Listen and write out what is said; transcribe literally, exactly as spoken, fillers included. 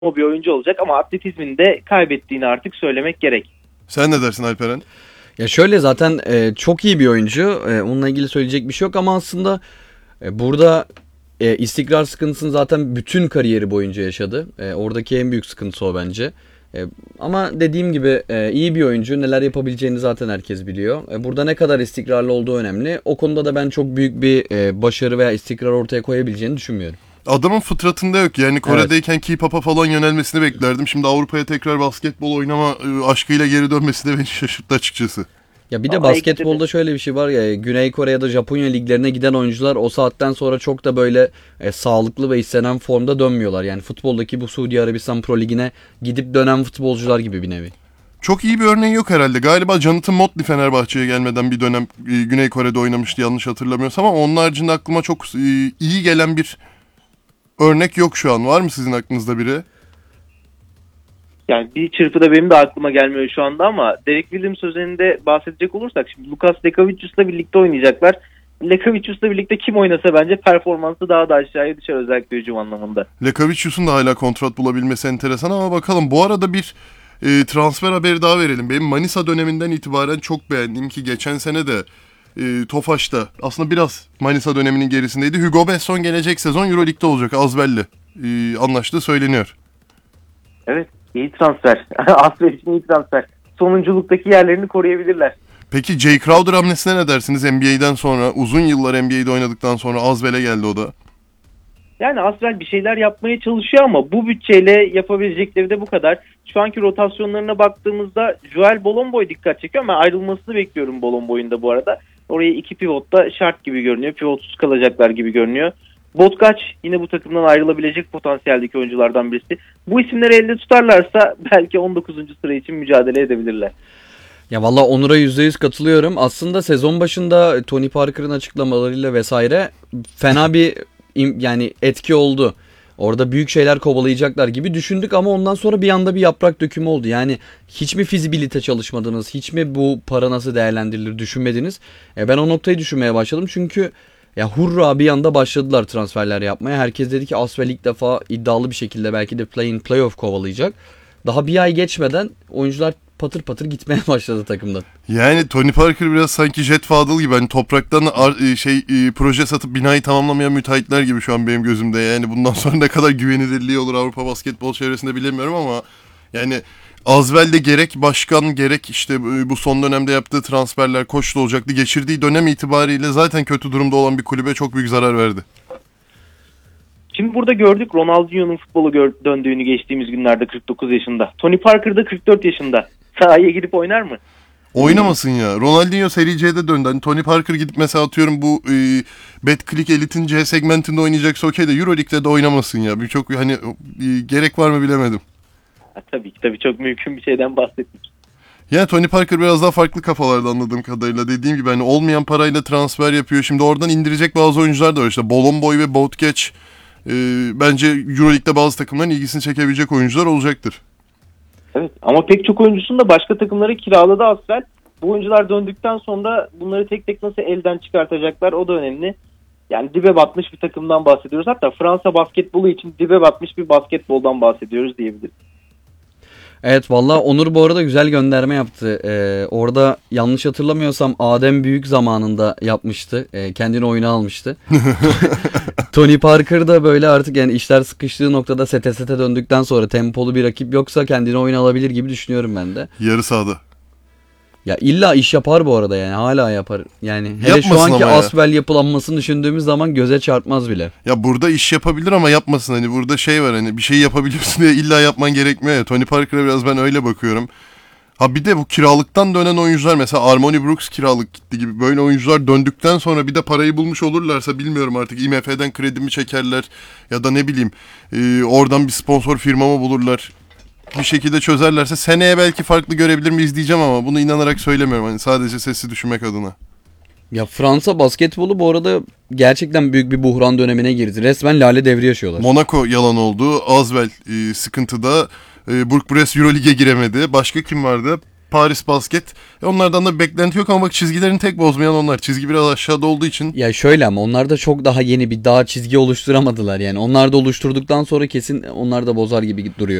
o bir oyuncu olacak ama atletizmini de kaybettiğini artık söylemek gerek. Sen ne dersin Alperen? Ya şöyle zaten e, çok iyi bir oyuncu. E, onunla ilgili söyleyecek bir şey yok ama aslında e, burada e, istikrar sıkıntısını zaten bütün kariyeri boyunca yaşadı. E, oradaki en büyük sıkıntısı o bence. E, ama dediğim gibi e, iyi bir oyuncu. Neler yapabileceğini zaten herkes biliyor. E, burada ne kadar istikrarlı olduğu önemli. O konuda da ben çok büyük bir e, başarı veya istikrar ortaya koyabileceğini düşünmüyorum. Adamın fıtratında yok. Yani Kore'deyken evet. K-pop'a falan yönelmesini beklerdim. Şimdi Avrupa'ya tekrar basketbol oynama aşkıyla geri dönmesi de beni şaşırttı açıkçası. Ya bir de basketbolda şöyle bir şey var ya, Güney Kore ya da Japonya liglerine giden oyuncular o saatten sonra çok da böyle e, sağlıklı ve istenen formda dönmüyorlar. Yani futboldaki bu Suudi Arabistan Pro Ligi'ne gidip dönen futbolcular gibi bir nevi. Çok iyi bir örneği yok herhalde. Galiba Jonathan Motley Fenerbahçe'ye gelmeden bir dönem e, Güney Kore'de oynamıştı yanlış hatırlamıyorsam ama onun haricinde aklıma çok e, iyi gelen bir örnek yok şu an. Var mı sizin aklınızda biri? Yani bir çırpıda benim de aklıma gelmiyor şu anda ama Derek Williams özelinde bahsedecek olursak şimdi Lukas Lekavicius'la birlikte oynayacaklar. Lekavicius'la birlikte kim oynasa bence performansı daha da aşağıya düşer özellikle hücum anlamında. Lekavicius'un da hala kontrat bulabilmesi enteresan ama bakalım. Bu arada bir e, transfer haberi daha verelim. Benim Manisa döneminden itibaren çok beğendim ki geçen sene de e, Tofaş'ta aslında biraz Manisa döneminin gerisindeydi. Hugo Besson gelecek sezon Euroleague'de olacak Azvel'le e, anlaştığı söyleniyor. Evet. İyi transfer. Asfer için iyi transfer. Sonunculuktaki yerlerini koruyabilirler. Peki Jay Crowder hamlesine ne dersiniz? N B A'den sonra uzun yıllar N B A'de oynadıktan sonra Azvel'e geldi o da. Yani Asfer bir şeyler yapmaya çalışıyor ama bu bütçeyle yapabilecekleri de bu kadar. Şu anki rotasyonlarına baktığımızda Joel Bolomboy dikkat çekiyor ama ayrılmasını bekliyorum Bolomboy'un da bu arada. Oraya iki pivot da şart gibi görünüyor. Pivotsuz kalacaklar gibi görünüyor. Botkaç yine bu takımdan ayrılabilecek potansiyeldeki oyunculardan birisi. Bu isimleri elde tutarlarsa belki on dokuzuncu sıra için mücadele edebilirler. Ya valla Onur'a yüzde yüz katılıyorum. Aslında sezon başında Tony Parker'ın açıklamalarıyla vesaire fena bir yani etki oldu. Orada büyük şeyler kovalayacaklar gibi düşündük ama ondan sonra bir anda bir yaprak dökümü oldu. Yani hiç mi fizibilite çalışmadınız? Hiç mi bu para nasıl değerlendirilir düşünmediniz? E ben o noktayı düşünmeye başladım çünkü ya hurra bir anda başladılar transferler yapmaya. Herkes dedi ki Asvel ilk defa iddialı bir şekilde belki de play-in playoff kovalayacak. Daha bir ay geçmeden oyuncular patır patır gitmeye başladı takımdan. Yani Tony Parker biraz sanki Jet Fadıl gibi hani topraktan ar- şey e, proje satıp binayı tamamlamayan müteahhitler gibi şu an benim gözümde. Yani bundan sonra ne kadar güvenilirliği olur Avrupa basketbol çevresinde bilemiyorum ama yani Azvel'de gerek başkan gerek işte bu son dönemde yaptığı transferler koçlu olacaktı. Geçirdiği dönem itibariyle zaten kötü durumda olan bir kulübe çok büyük zarar verdi. Şimdi burada gördük Ronaldinho'nun futbolu gör- döndüğünü geçtiğimiz günlerde kırk dokuz yaşında. Tony Parker da kırk dört yaşında. Sahaya gidip oynar mı? Oynamasın ya. Ronaldinho Serie C'de döndü. Hani Tony Parker gidip mesela atıyorum bu e, Betclic Elite'in C segmentinde oynayacaksa okey de Euroleague'de de oynamasın ya. Birçok hani e, gerek var mı bilemedim. Ha, tabii ki tabii çok mümkün bir şeyden bahsettik. Yani Tony Parker biraz daha farklı kafalarda anladığım kadarıyla. Dediğim gibi hani olmayan parayla transfer yapıyor. Şimdi oradan indirecek bazı oyuncular da var. İşte Bolomboy ve Boutgeç e, bence Euroleague'de bazı takımların ilgisini çekebilecek oyuncular olacaktır. Evet ama pek çok oyuncusunu da başka takımlara kiraladı Asfer. Bu oyuncular döndükten sonra bunları tek tek nasıl elden çıkartacaklar o da önemli. Yani dibe batmış bir takımdan bahsediyoruz. Hatta Fransa basketbolu için dibe batmış bir basketboldan bahsediyoruz diyebiliriz. Evet valla Onur bu arada güzel gönderme yaptı. Ee, orada yanlış hatırlamıyorsam Adem Büyük zamanında yapmıştı. Ee, kendini oyuna almıştı. Tony Parker da böyle artık yani işler sıkıştığı noktada sete sete döndükten sonra tempolu bir rakip yoksa kendini oyuna alabilir gibi düşünüyorum ben de. Yarı sahada. Ya illa iş yapar bu arada yani hala yapar. Yani hele Yapmasın şu anki ama ya. Asvel yapılanmasını düşündüğümüz zaman göze çarpmaz bile. Ya burada iş yapabilir ama yapmasın. Hani burada şey var hani bir şey yapabiliyorsun diye illa yapman gerekmiyor ya. Tony Parker'a biraz ben öyle bakıyorum. Ha bir de bu kiralıktan dönen oyuncular mesela Armoni Brooks kiralık gitti gibi böyle oyuncular döndükten sonra bir de parayı bulmuş olurlarsa bilmiyorum artık I M F'den kredimi çekerler ya da ne bileyim e, oradan bir sponsor firma mı bulurlar. Bir şekilde çözerlerse seneye belki farklı görebilir miyiz diyeceğim ama bunu inanarak söylemiyorum. Hani sadece sesli düşünmek adına. Ya Fransa basketbolu bu arada gerçekten büyük bir buhran dönemine girdi. Resmen lale devri yaşıyorlar. Monaco yalan oldu. Azvel e, sıkıntıda. E, Burg Brest Euroleague'e giremedi. Başka kim vardı? Paris Basket. E onlardan da bir beklenti yok ama bak çizgilerini tek bozmayan onlar. Çizgi biraz aşağıda olduğu için. Ya şöyle ama onlar da çok daha yeni bir daha çizgi oluşturamadılar yani. Onlar da oluşturduktan sonra kesin onlar da bozar gibi duruyor.